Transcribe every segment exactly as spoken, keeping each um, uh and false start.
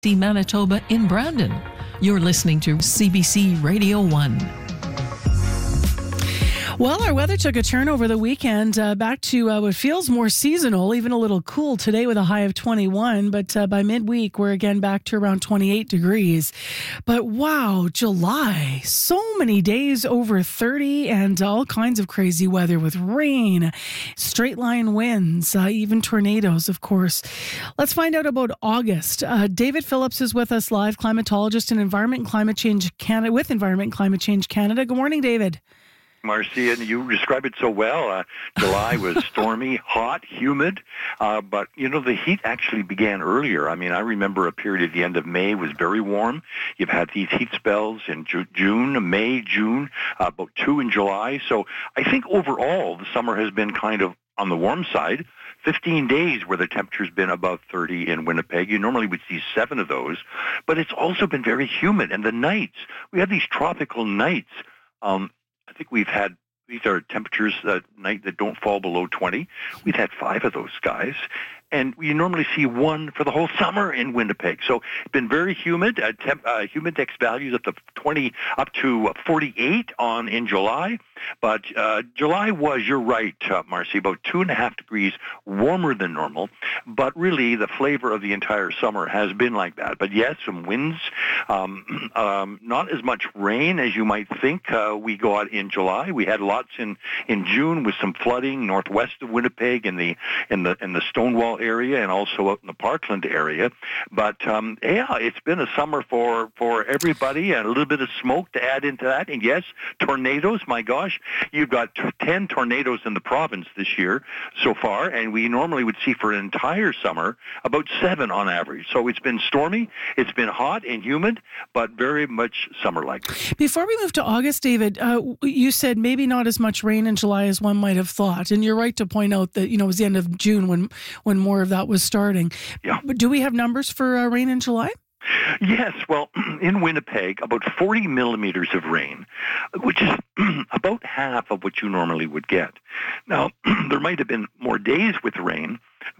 Manitoba in Brandon. You're listening to C B C Radio one. Well, our weather took a turn over the weekend, uh, back to uh, what feels more seasonal, even a little cool today with a high of twenty-one. But uh, by midweek, we're again back to around twenty-eight degrees. But wow, July, so many days over thirty and all kinds of crazy weather with rain, straight line winds, uh, even tornadoes, of course. Let's find out about August. Uh, David Phillips is with us live, climatologist in Environment and Climate Change Canada, with Environment and Climate Change Canada. Good morning, David. Marcy, and you describe it so well. Uh, July was stormy, hot, humid, uh, but, you know, the heat actually began earlier. I mean, I remember a period at the end of May was very warm. You've had these heat spells in Ju- June, May, June, uh, about two in July. So I think overall the summer has been kind of on the warm side. fifteen days where the temperature's been above thirty in Winnipeg. You normally would see seven of those, but it's also been very humid. And the nights, we had these tropical nights. Um, I think we've had, these are temperatures at night that don't fall below twenty. We've had five of those guys. And we normally see one for the whole summer in Winnipeg. So it's been very humid. Uh, temp, uh, humidex values up to twenty, up to forty-eight on in July. But uh, July was, you're right, uh, Marcy, about two and a half degrees warmer than normal. But really, the flavor of the entire summer has been like that. But yes, some winds, um, um, not as much rain as you might think. Uh, we got in July. We had lots in, in June with some flooding northwest of Winnipeg in the in the in the Stonewall area and also out in the Parkland area. But um, yeah, it's been a summer for for everybody, and a little bit of smoke to add into that. And yes, tornadoes. My gosh. You've got ten tornadoes in the province this year so far, and we normally would see for an entire summer about seven on average. So it's been stormy, it's been hot and humid, but very much summer-like. Before we move to August, David, uh, you said maybe not as much rain in July as one might have thought, and you're right to point out that, you know, it was the end of June when, when more of that was starting. Yeah. But do we have numbers for uh, rain in July? Yes, well, in Winnipeg, about forty millimeters of rain, which is about half of what you normally would get. Now, there might have been more days with rain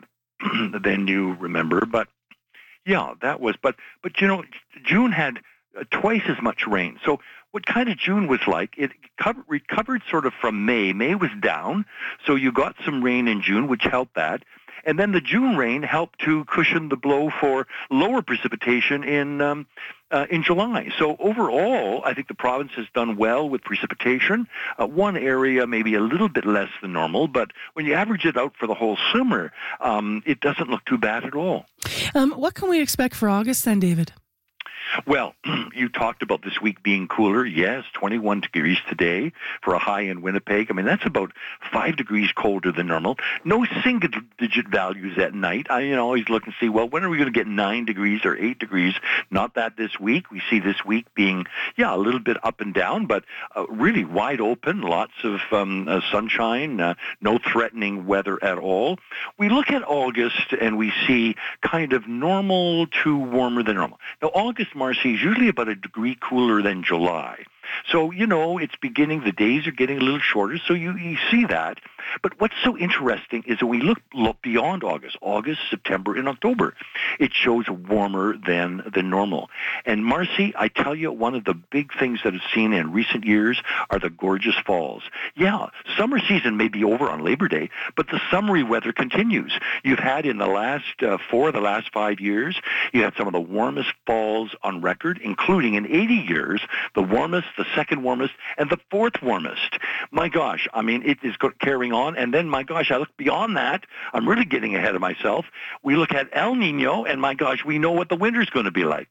than you remember, but yeah, that was, but, but you know, June had uh, twice as much rain. So what kind of June was like, it covered, recovered sort of from May. May was down, so you got some rain in June, which helped that. And then the June rain helped to cushion the blow for lower precipitation in um, uh, in July. So overall, I think the province has done well with precipitation. Uh, one area maybe a little bit less than normal, but when you average it out for the whole summer, um, it doesn't look too bad at all. Um, what can we expect for August then, David? Well, you talked about this week being cooler. Yes, twenty-one degrees today for a high in Winnipeg. I mean, that's about five degrees colder than normal. No single-digit values at night. I you know, always look and see, well, when are we going to get nine degrees or eight degrees? Not that this week. We see this week being, yeah, a little bit up and down, but uh, really wide open, lots of um, uh, sunshine, uh, no threatening weather at all. We look at August and we see kind of normal to warmer than normal. Now, August, Marcy, is usually about a degree cooler than July. So, you know, it's beginning, the days are getting a little shorter, so you, you see that. But what's so interesting is when we look, look beyond August, August, September, and October, it shows warmer than, than normal. And Marcy, I tell you, one of the big things that I've seen in recent years are the gorgeous falls. Yeah, summer season may be over on Labor Day, but the summery weather continues. You've had in the last uh, four of the last five years, you had some of the warmest falls on record, including in eighty years, the warmest, the second warmest, and the fourth warmest. My gosh, I mean, it is carrying on. And then, my gosh, I look beyond that. I'm really getting ahead of myself. We look at El Nino, and my gosh, we know what the winter's going to be like.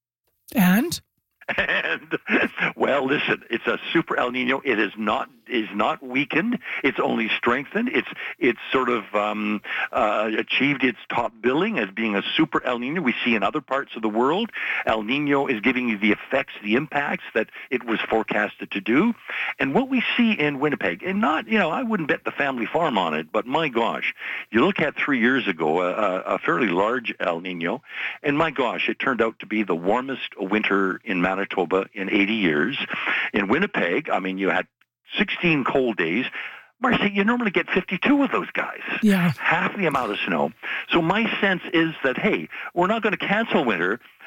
And? And, well, listen, it's a super El Nino. It is not is not weakened. It's only strengthened. It's it's sort of um, uh, achieved its top billing as being a super El Nino. We see in other parts of the world, El Nino is giving you the effects, the impacts that it was forecasted to do. And what we see in Winnipeg, and not, you know, I wouldn't bet the family farm on it, but my gosh, you look at three years ago, a, a fairly large El Nino, and my gosh, it turned out to be the warmest winter in Manitoba in eighty years. In Winnipeg, I mean, you had sixteen cold days. Marcy, you normally get fifty-two of those guys. Yeah. Half the amount of snow. So my sense is that, hey, we're not going to cancel winter,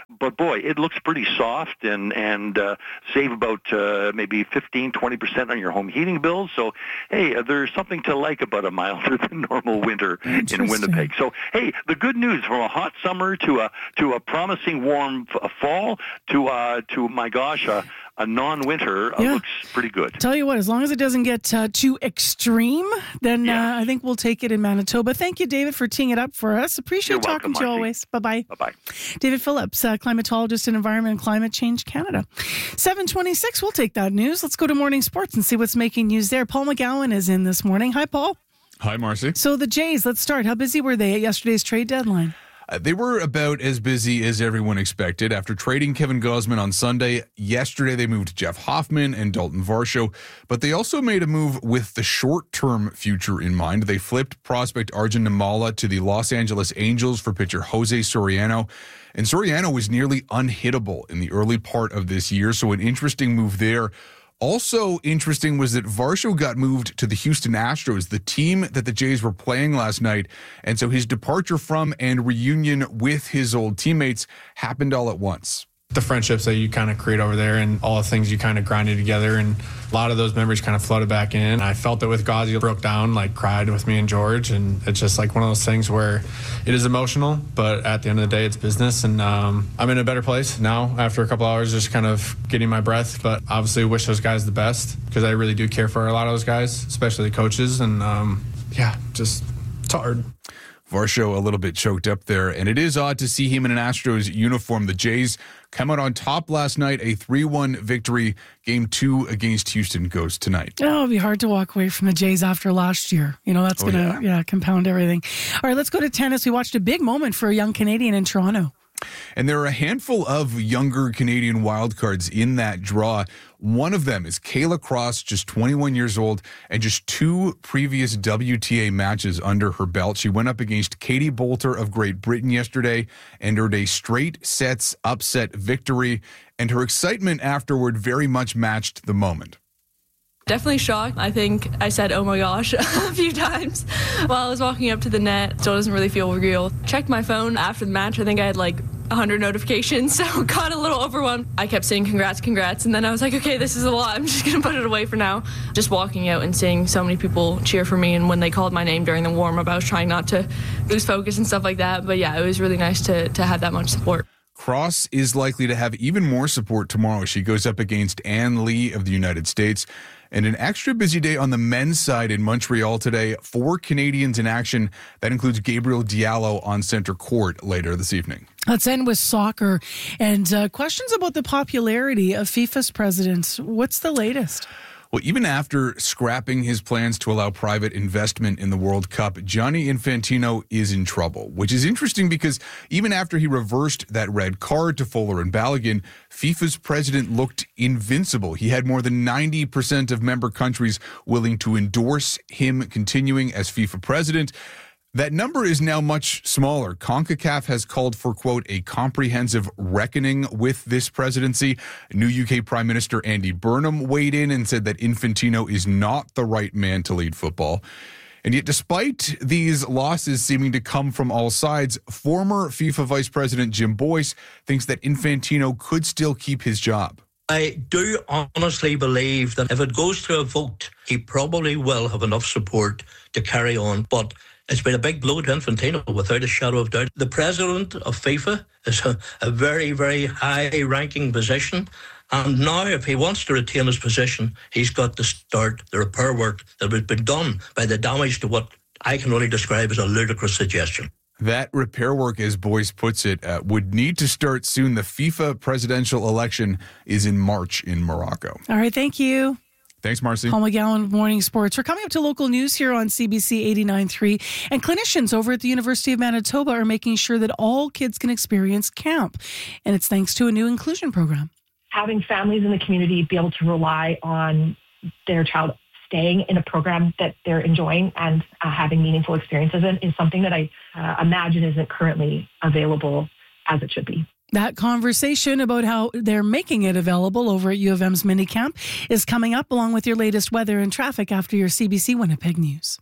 but boy, it looks pretty soft and and uh, save about uh, maybe fifteen, twenty percent on your home heating bills. So, hey, uh, there's something to like about a milder than normal winter in Winnipeg. So, hey, the good news from a hot summer to a to a promising warm f- fall to uh, to my gosh, uh, a non-winter uh, yeah. looks pretty good. Tell you what, as long as it doesn't get uh, too extreme, then Yeah. uh, I think we'll take it in Manitoba. Thank you, David, for teeing it up for us. Appreciate You're talking welcome, to you Marcy. always. Bye-bye. Bye-bye. David Phillips, uh, climatologist in Environment and Climate Change Canada. seven twenty-six, we'll take that news. Let's go to Morning Sports and see what's making news there. Paul McGowan is in this morning. Hi, Paul. Hi, Marcy. So the Jays, let's start. How busy were they at yesterday's trade deadline? Uh, they were about as busy as everyone expected. After trading Kevin Gausman on Sunday, yesterday they moved Jeff Hoffman and Dalton Varsho, but they also made a move with the short-term future in mind. They flipped prospect Arjun Nimala to the Los Angeles Angels for pitcher Jose Soriano, and Soriano was nearly unhittable in the early part of this year, so an interesting move there. Also interesting was that Varsho got moved to the Houston Astros, the team that the Jays were playing last night. And so his departure from and reunion with his old teammates happened all at once. The friendships that you kind of create over there and all the things you kind of grinded together, and a lot of those memories kind of flooded back in. I felt it with Gauzy, broke down, like cried with me and George, and it's just like one of those things where it is emotional, but at the end of the day, it's business, and um, I'm in a better place now after a couple hours just kind of getting my breath, but obviously wish those guys the best because I really do care for a lot of those guys, especially the coaches, and um, yeah, just it's hard. Varsho a little bit choked up there, and it is odd to see him in an Astros uniform. The Jays come out on top last night, a three one victory. Game two against Houston goes tonight. Oh, it'll be hard to walk away from the Jays after last year. You know, that's Oh, going to yeah. yeah, compound everything. All right, let's go to tennis. We watched a big moment for a young Canadian in Toronto. And there are a handful of younger Canadian wildcards in that draw. One of them is Kayla Cross, just twenty-one years old, and just two previous W T A matches under her belt. She went up against Katie Bolter of Great Britain yesterday and earned a straight sets upset victory. And her excitement afterward very much matched the moment. Definitely shocked. I think I said, oh my gosh, a few times while I was walking up to the net. Still doesn't really feel real. Checked my phone after the match. I think I had like one hundred notifications, so got a little overwhelmed. I kept saying congrats, congrats, and then I was like, okay, this is a lot. I'm just going to put it away for now. Just walking out and seeing so many people cheer for me, and when they called my name during the warm-up, I was trying not to lose focus and stuff like that. But yeah, it was really nice to, to have that much support. Cross is likely to have even more support tomorrow. She goes up against Ann Lee of the United States. And an extra busy day on the men's side in Montreal today. Four Canadians in action. That includes Gabriel Diallo on center court later this evening. Let's end with soccer and uh, questions about the popularity of FIFA's presidents. What's the latest? Well, even after scrapping his plans to allow private investment in the World Cup, Gianni Infantino is in trouble, which is interesting because even after he reversed that red card to Fuller and Balogun, FIFA's president looked invincible. He had more than ninety percent of member countries willing to endorse him continuing as FIFA president. That number is now much smaller. CONCACAF has called for, quote, a comprehensive reckoning with this presidency. New U K Prime Minister Andy Burnham weighed in and said that Infantino is not the right man to lead football. And yet, despite these losses seeming to come from all sides, former FIFA Vice President Jim Boyce thinks that Infantino could still keep his job. I do honestly believe that if it goes to a vote, he probably will have enough support to carry on. But it's been a big blow to Infantino, without a shadow of doubt. The president of FIFA is a, a very, very high-ranking position. And now, if he wants to retain his position, he's got to start the repair work that has been done by the damage to what I can only describe as a ludicrous suggestion. That repair work, as Boyce puts it, uh, would need to start soon. The FIFA presidential election is in March in Morocco. All right, thank you. Thanks, Marcy. Paul McGowan, Morning Sports. We're coming up to local news here on C B C eighty-nine point three. And clinicians over at the University of Manitoba are making sure that all kids can experience camp. And it's thanks to a new inclusion program. Having families in the community be able to rely on their child staying in a program that they're enjoying and uh, having meaningful experiences in is something that I uh, imagine isn't currently available as it should be. That conversation about how they're making it available over at U of M's mini camp is coming up along with your latest weather and traffic after your C B C Winnipeg News.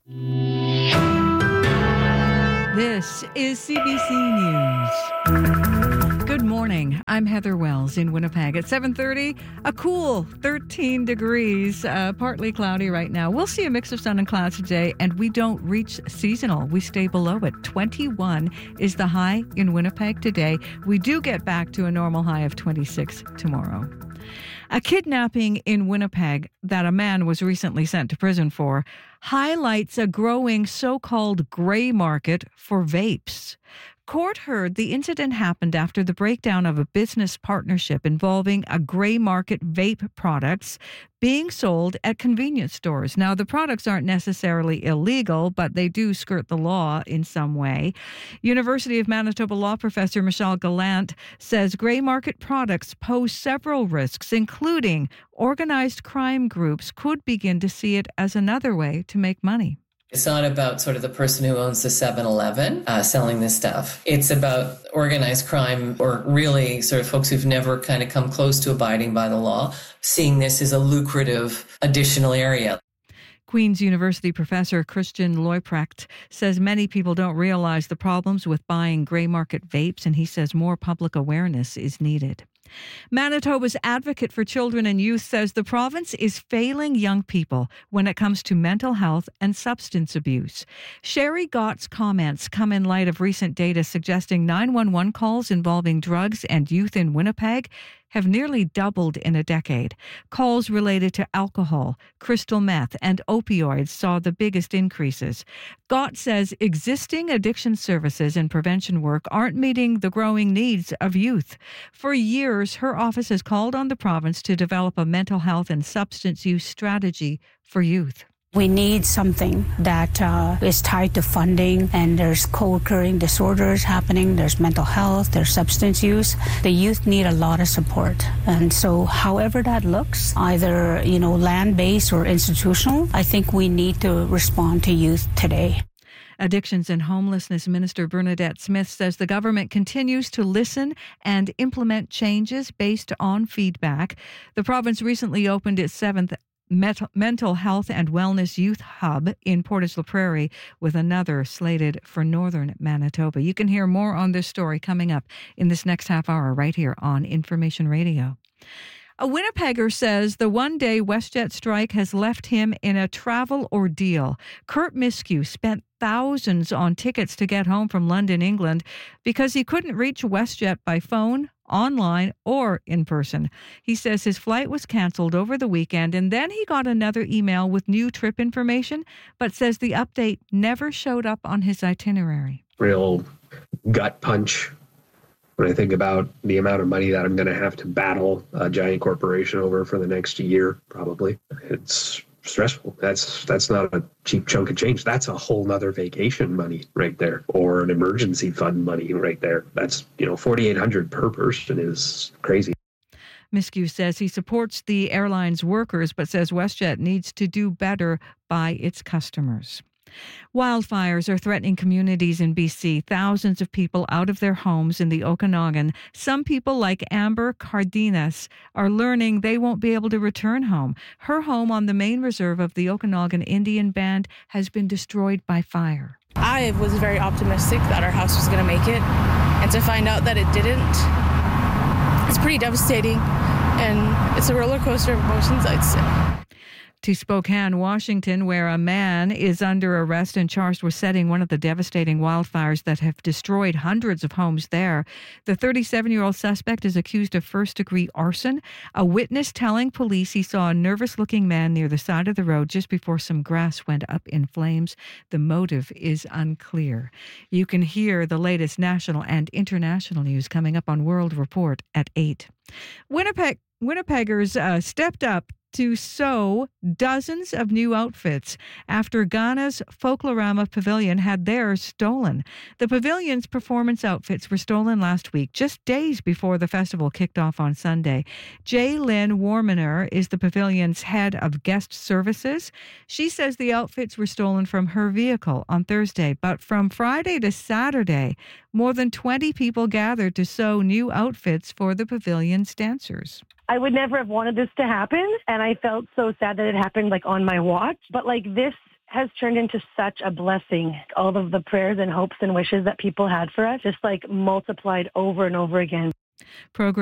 This is C B C News. Good Good morning. I'm Heather Wells in Winnipeg. At seven thirty, a cool thirteen degrees, uh, partly cloudy right now. We'll see a mix of sun and clouds today, and we don't reach seasonal. We stay below it. twenty-one is the high in Winnipeg today. We do get back to a normal high of twenty-six tomorrow. A kidnapping in Winnipeg that a man was recently sent to prison for highlights a growing so-called gray market for vapes. Court heard the incident happened after the breakdown of a business partnership involving a gray market vape products being sold at convenience stores. Now, the products aren't necessarily illegal, but they do skirt the law in some way. University of Manitoba law professor Michelle Gallant says gray market products pose several risks, including organized crime groups could begin to see it as another way to make money. It's not about sort of the person who owns the seven eleven uh, selling this stuff. It's about organized crime, or really sort of folks who've never kind of come close to abiding by the law, seeing this as a lucrative additional area. Queen's University professor Christian Leuprecht says many people don't realize the problems with buying gray market vapes, and he says more public awareness is needed. Manitoba's advocate for children and youth says the province is failing young people when it comes to mental health and substance abuse. Sherry Gott's comments come in light of recent data suggesting nine one one calls involving drugs and youth in Winnipeg have nearly doubled in a decade. Calls related to alcohol, crystal meth, and opioids saw the biggest increases. Gott says existing addiction services and prevention work aren't meeting the growing needs of youth. For years, her office has called on the province to develop a mental health and substance use strategy for youth. We need something that uh, is tied to funding, and there's co-occurring disorders happening. There's mental health, there's substance use. The youth need a lot of support. And so however that looks, either, you know, land-based or institutional, I think we need to respond to youth today. Addictions and Homelessness Minister Bernadette Smith says the government continues to listen and implement changes based on feedback. The province recently opened its seventh Mental Health and Wellness Youth Hub in Portage la Prairie, with another slated for northern Manitoba. You can hear more on this story coming up in this next half hour right here on Information Radio. A Winnipegger says the one-day WestJet strike has left him in a travel ordeal. Kurt Miskew spent thousands on tickets to get home from London, England, because he couldn't reach WestJet by phone, online, or in person. He says his flight was canceled over the weekend, and then he got another email with new trip information, but says the update never showed up on his itinerary. Real gut punch when I think about the amount of money that I'm going to have to battle a giant corporation over for the next year, probably. It's stressful. That's that's not a cheap chunk of change. That's a whole nother vacation money right there, or an emergency fund money right there. That's, you know, forty-eight hundred dollars per person is crazy. Miskew says he supports the airline's workers, but says WestJet needs to do better by its customers. Wildfires are threatening communities in B C. Thousands of people out of their homes in the Okanagan. Some people, like Amber Cardenas, are learning they won't be able to return home. Her home on the main reserve of the Okanagan Indian Band has been destroyed by fire. I was very optimistic that our house was going to make it, and to find out that it didn't, it's pretty devastating, and it's a roller coaster of emotions, I'd say. To Spokane, Washington, where a man is under arrest and charged with setting one of the devastating wildfires that have destroyed hundreds of homes there. The thirty-seven-year-old suspect is accused of first-degree arson. A witness telling police he saw a nervous-looking man near the side of the road just before some grass went up in flames. The motive is unclear. You can hear the latest national and international news coming up on World Report at eight. Winnipeg Winnipeggers uh, stepped up to sew dozens of new outfits after Ghana's Folklorama Pavilion had theirs stolen. The pavilion's performance outfits were stolen last week, just days before the festival kicked off on Sunday. Jay Lynn Warminer is the pavilion's head of guest services. She says the outfits were stolen from her vehicle on Thursday, but from Friday to Saturday, more than twenty people gathered to sew new outfits for the pavilion's dancers. I would never have wanted this to happen, and I felt so sad that it happened like on my watch. But like this has turned into such a blessing. All of the prayers and hopes and wishes that people had for us just like multiplied over and over again. Program